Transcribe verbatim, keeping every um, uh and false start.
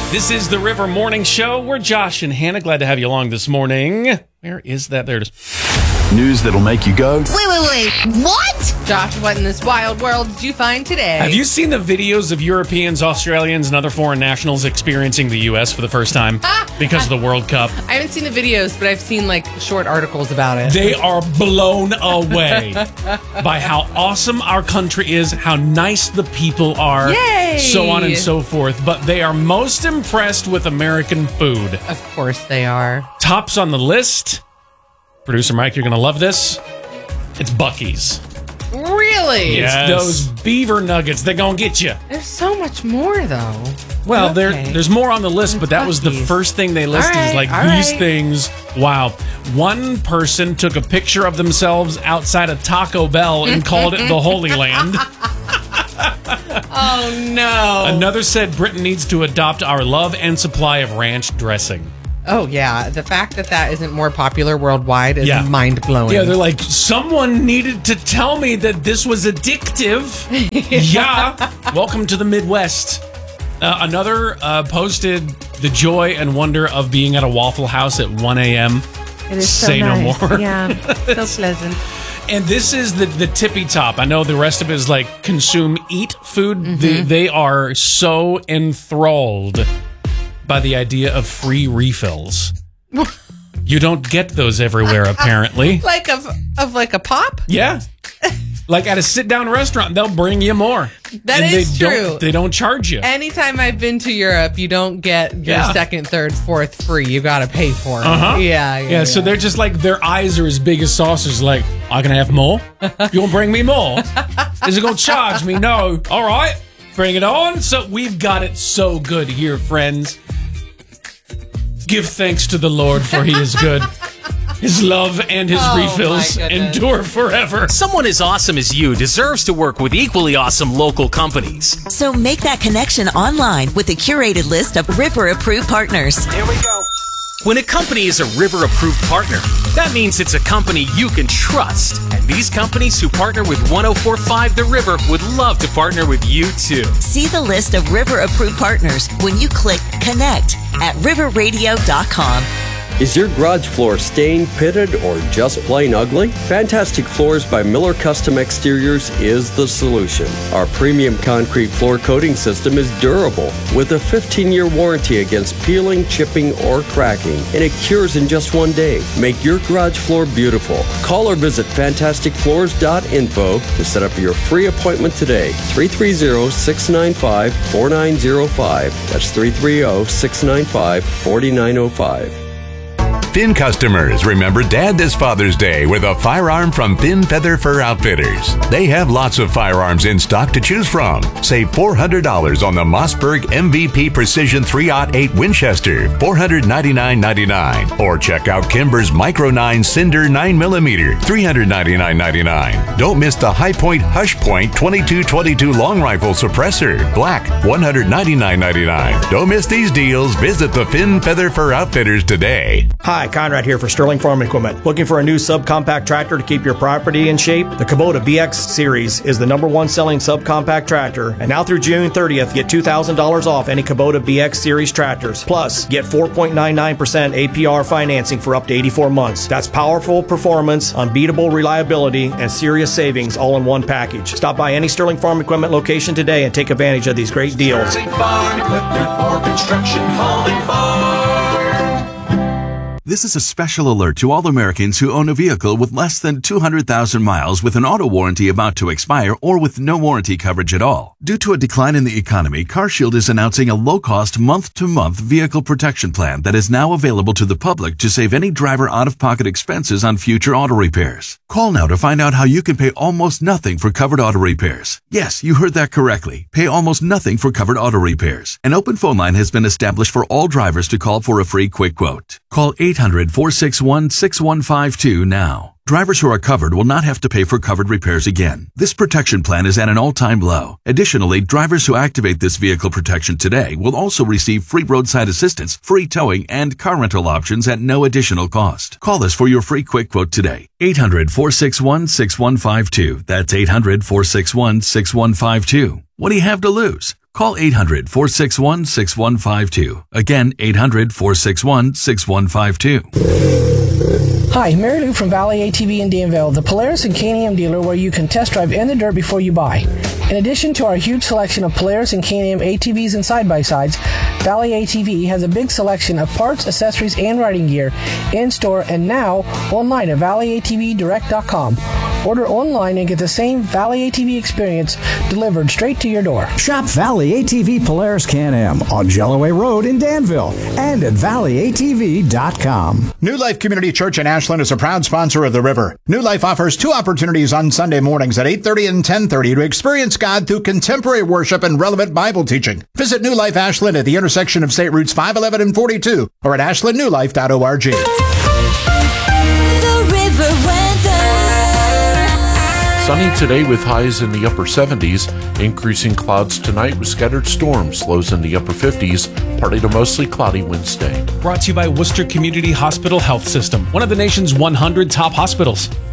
This is the River Morning Show. We're Josh and Hannah. Glad to have you along this morning. Where is that? There it is. News that'll make you go, Wait, wait, wait. What? Josh, what in this wild world did you find today? Have you seen the videos of Europeans, Australians, and other foreign nationals experiencing the U S for the first time because of the World Cup? I haven't seen the videos, but I've seen like short articles about it. They are blown away by how awesome our country is, how nice the people are, Yay! so on and so forth. But they are most impressed with American food. Of course they are. Tops on the list. Producer Mike, you're going to love this. It's Buc-ee's. Really? Yes. It's those beaver nuggets. They're going to get you. There's so much more, though. Well, okay. there, there's more on the list, It's but that was the Buc-ee's. first thing they listed. All right, is like, all these right. things, wow. One person took a picture of themselves outside of Taco Bell and called it the Holy Land. Oh, no. Another said Britain needs to adopt our love and supply of ranch dressing. Oh, yeah. The fact that that isn't more popular worldwide is Yeah. mind-blowing. Yeah, they're like, someone needed to tell me that this was addictive. Yeah. Welcome to the Midwest. Uh, another uh, posted the joy and wonder of being at a Waffle House at one a.m. It is so Say no nice. more. Yeah, so pleasant. And this is the, the tippy top. I know the rest of it is like consume, eat food. Mm-hmm. They, they are so enthralled by the idea of free refills. You don't get those everywhere, apparently. Like of, of like a pop? Yeah. Like at a sit-down restaurant, they'll bring you more. That and is they true. Don't, they don't charge you. Anytime I've been to Europe, you don't get your Yeah. second, third, fourth free. You got to pay for it. Uh-huh. Yeah, yeah, Yeah, so they're just like, their eyes are as big as saucers. Like, I can have more? You want to bring me more? Is it going to charge me? No. All right, bring it on. So we've got it so good here, friends. Give thanks to the Lord, for he is good. His love and his Oh, my refills goodness. endure forever. Someone as awesome as you deserves to work with equally awesome local companies. So make that connection online with a curated list of River-approved partners. Here we go. When a company is a River-approved partner, that means it's a company you can trust. And these companies who partner with one oh four point five The River would love to partner with you, too. See the list of River-approved partners when you click Connect at river radio dot com. Is your garage floor stained, pitted, or just plain ugly? Fantastic Floors by Miller Custom Exteriors is the solution. Our premium concrete floor coating system is durable with a fifteen-year warranty against peeling, chipping, or cracking, and it cures in just one day. Make your garage floor beautiful. Call or visit fantastic floors dot info to set up your free appointment today. three three zero, six nine five, four nine zero five. That's three three zero, six nine five, four nine zero five. Finn customers, remember Dad this Father's Day with a firearm from Thin Feather Fur Outfitters. They have lots of firearms in stock to choose from. Save four hundred dollars on the Mossberg M V P Precision three oh eight Winchester, four hundred ninety-nine ninety-nine. Or check out Kimber's Micro nine Cinder nine millimeter, three hundred ninety-nine ninety-nine. Don't miss the High Point Hush Point twenty-two twenty-two Long Rifle Suppressor, black, one hundred ninety-nine ninety-nine. Don't miss these deals. Visit the Thin Feather Fur Outfitters today. Hi, Conrad here for Sterling Farm Equipment. Looking for a new subcompact tractor to keep your property in shape? The Kubota B X Series is the number one selling subcompact tractor, and now through June thirtieth, get two thousand dollars off any Kubota B X Series tractors. Plus, get four point nine nine percent A P R financing for up to eighty-four months. That's powerful performance, unbeatable reliability, and serious savings all in one package. Stop by any Sterling Farm Equipment location today and take advantage of these great deals. Sterling Farm Equipment for construction, home, and farm. This is a special alert to all Americans who own a vehicle with less than two hundred thousand miles with an auto warranty about to expire or with no warranty coverage at all. Due to a decline in the economy, CarShield is announcing a low-cost month-to-month vehicle protection plan that is now available to the public to save any driver out-of-pocket expenses on future auto repairs. Call now to find out how you can pay almost nothing for covered auto repairs. Yes, you heard that correctly. Pay almost nothing for covered auto repairs. An open phone line has been established for all drivers to call for a free quick quote. Call eight hundred, four six one, six one five two now. Drivers who are covered will not have to pay for covered repairs again. This protection plan is at an all-time low. Additionally, drivers who activate this vehicle protection today will also receive free roadside assistance, free towing, and car rental options at no additional cost. Call us for your free quick quote today. eight hundred, four six one, six one five two. That's eight hundred, four six one, six one five two. What do you have to lose? Call eight hundred, four six one, six one five two. Again, eight hundred, four six one, six one five two. Hi, Mary Lou from Valley A T V in Danville, the Polaris and K and M dealer where you can test drive in the dirt before you buy. In addition to our huge selection of Polaris and K and M A T Vs and side-by-sides, Valley A T V has a big selection of parts, accessories, and riding gear in-store and now online at valley a t v direct dot com. Order online and get the same Valley A T V experience delivered straight to your door. Shop Valley A T V Polaris K and M on Jelloway Road in Danville and at valley a t v dot com. New Life Community Church in Ashland is a proud sponsor of The River. New Life offers two opportunities on Sunday mornings at eight thirty and ten thirty to experience God through contemporary worship and relevant Bible teaching. Visit New Life Ashland at the intersection of State Routes five eleven and forty-two or at ashland new life dot org. The River weather. Sunny today with highs in the upper seventies, increasing clouds tonight with scattered storms, lows in the upper fifties, partly to mostly cloudy Wednesday. Brought to you by Worcester Community Hospital Health System, one of the nation's one hundred top hospitals.